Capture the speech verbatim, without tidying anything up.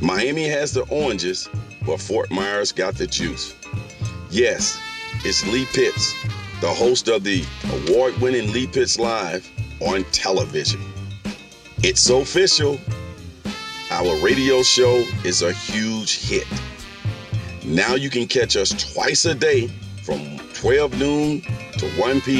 Miami has the oranges, but Fort Myers got the juice. Yes, it's Lee Pitts, the host of the award-winning Lee Pitts Live on television. It's so official. Our radio show is a huge hit. Now you can catch us twice a day from twelve noon to one p.m.